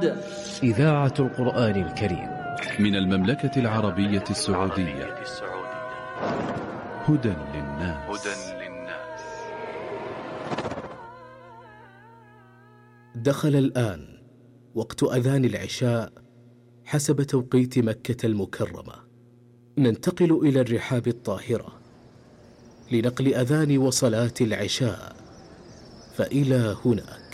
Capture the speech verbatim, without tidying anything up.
محمد. إذاعة القرآن الكريم من المملكة العربية السعودية. هدى للناس. دخل الآن وقت أذان العشاء حسب توقيت مكة المكرمة. ننتقل إلى الرحاب الطاهرة لنقل أذان وصلاة العشاء، فإلى هناك.